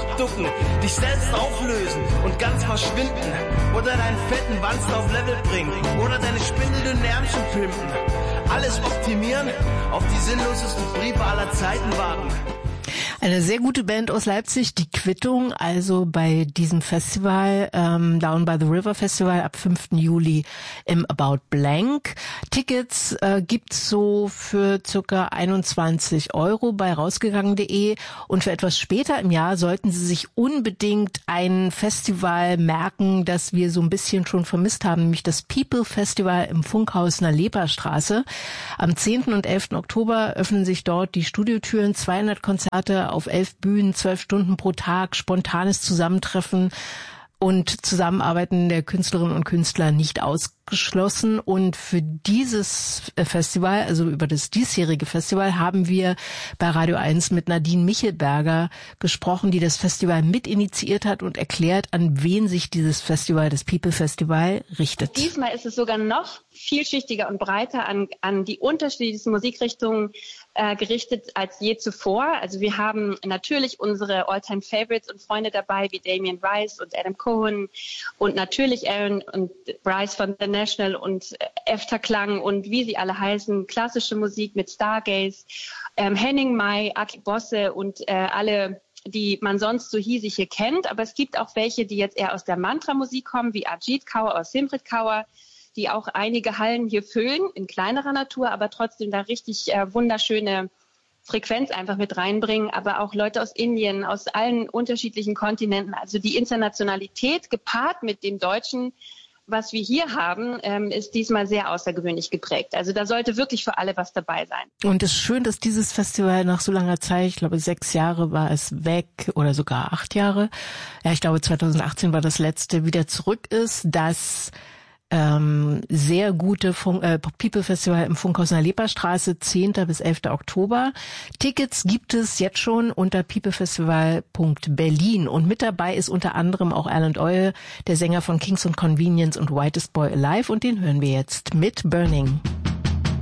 abducken, dich selbst auflösen und ganz verschwinden. Oder deinen fetten Wanst auf Level bringen. Oder deine spindeldünnen Ärmchen pimpen. Alles optimieren, auf die sinnlosesten Briefe aller Zeiten warten. Eine sehr gute Band aus Leipzig, die Quittung, also bei diesem Festival, Down by the River Festival ab 5. Juli im About Blank. Tickets gibt's so für circa 21 € bei rausgegangen.de und für etwas später im Jahr sollten Sie sich unbedingt ein Festival merken, das wir so ein bisschen schon vermisst haben, nämlich das People Festival im Funkhaus in der Leperstraße. Am 10. und 11. Oktober öffnen sich dort die Studiotüren, 200 Konzerte auf 11 Bühnen, 12 Stunden pro Tag, spontanes Zusammentreffen und Zusammenarbeiten der Künstlerinnen und Künstler nicht ausgeschlossen. Und für dieses Festival, also über das diesjährige Festival, haben wir bei Radio 1 mit Nadine Michelberger gesprochen, die das Festival mitinitiiert hat und erklärt, an wen sich dieses Festival, das People Festival, richtet. Diesmal ist es sogar noch vielschichtiger und breiter an die unterschiedlichsten Musikrichtungen gerichtet als je zuvor. Also wir haben natürlich unsere All-Time-Favorites und Freunde dabei, wie Damien Rice und Adam Cohen und natürlich Aaron und Bryce von The National und Efterklang und wie sie alle heißen, klassische Musik mit Stargaze, Henning Mai, Aki Bosse und alle, die man sonst so hiesig hier kennt. Aber es gibt auch welche, die jetzt eher aus der Mantra-Musik kommen, wie Ajit Kaur aus Simrit Kaur, die auch einige Hallen hier füllen, in kleinerer Natur, aber trotzdem da richtig wunderschöne Frequenz einfach mit reinbringen. Aber auch Leute aus Indien, aus allen unterschiedlichen Kontinenten. Also die Internationalität gepaart mit dem Deutschen, was wir hier haben, ist diesmal sehr außergewöhnlich geprägt. Also da sollte wirklich für alle was dabei sein. Und es ist schön, dass dieses Festival nach so langer Zeit, ich glaube 6 Jahre war es weg oder sogar 8 Jahre, ja ich glaube 2018 war das letzte, wieder zurück ist, dass sehr gute People Festival im Funkhaus in der Leperstraße, 10. bis 11. Oktober. Tickets gibt es jetzt schon unter peoplefestival.berlin und mit dabei ist unter anderem auch Alan Oil, der Sänger von Kings und Convenience und Whitest Boy Alive und den hören wir jetzt mit Burning.